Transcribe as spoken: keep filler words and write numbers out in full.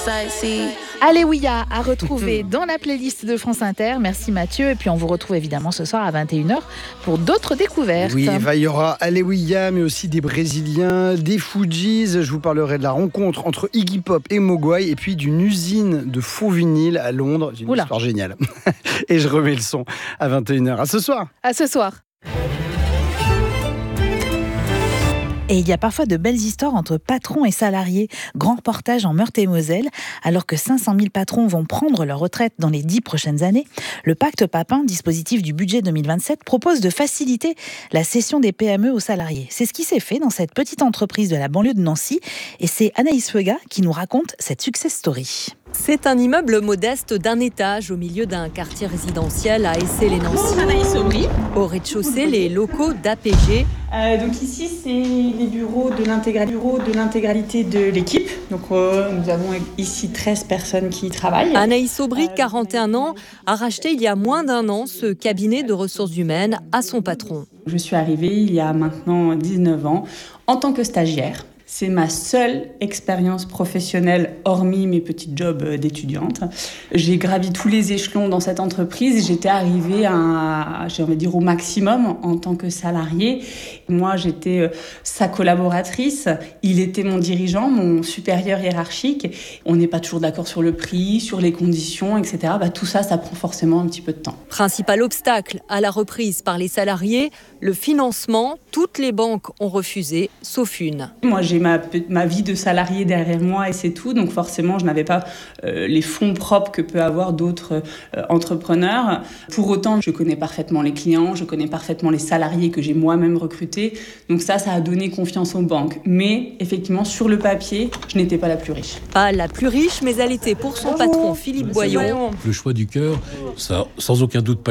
Alléluia à retrouver dans la playlist de France Inter. Merci Mathieu. Et puis on vous retrouve évidemment ce soir à vingt et une heures pour d'autres découvertes. Oui, il y aura Alléluia, mais aussi des Brésiliens, des Fujis. Je vous parlerai de la rencontre entre Iggy Pop et Mogwai, et puis d'une usine de faux vinyles à Londres. Une Oula. histoire géniale. Et je remets le son à vingt et une heures. À ce soir. À ce soir. Et il y a parfois de belles histoires entre patrons et salariés. Grand reportage en Meurthe-et-Moselle. Alors que cinq cent mille patrons vont prendre leur retraite dans les dix prochaines années, le Pacte Papin, dispositif du budget deux mille vingt-sept, propose de faciliter la cession des P M E aux salariés. C'est ce qui s'est fait dans cette petite entreprise de la banlieue de Nancy. Et c'est Anaïs Feuga qui nous raconte cette success story. C'est un immeuble modeste d'un étage au milieu d'un quartier résidentiel à Essey-les-Nancy. Anaïs Aubry. Au rez-de-chaussée, les locaux d'A P G. Euh, donc ici, c'est les bureaux de, l'intégra- bureaux de l'intégralité de l'équipe. Donc euh, nous avons ici treize personnes qui y travaillent. Anaïs Aubry, quarante et un ans, a racheté il y a moins d'un an ce cabinet de ressources humaines à son patron. Je suis arrivée il y a maintenant dix-neuf ans en tant que stagiaire. C'est ma seule expérience professionnelle, hormis mes petits jobs d'étudiante. J'ai gravi tous les échelons dans cette entreprise. J'étais arrivée à, j'ai envie de dire, au maximum en tant que salariée. Moi, j'étais sa collaboratrice. Il était mon dirigeant, mon supérieur hiérarchique. On n'est pas toujours d'accord sur le prix, sur les conditions, et cetera. Bah, tout ça, ça prend forcément un petit peu de temps. Principal obstacle à la reprise par les salariés, le financement. Toutes les banques ont refusé, sauf une. Moi, j'ai ma, ma vie de salarié derrière moi et c'est tout. Donc forcément, je n'avais pas euh, les fonds propres que peuvent avoir d'autres euh, entrepreneurs. Pour autant, je connais parfaitement les clients, je connais parfaitement les salariés que j'ai moi-même recrutés. Donc ça, ça a donné confiance aux banques. Mais effectivement, sur le papier, je n'étais pas la plus riche. Pas la plus riche, mais elle était pour son patron Philippe Boyon. Le choix du cœur, ça, sans aucun doute pas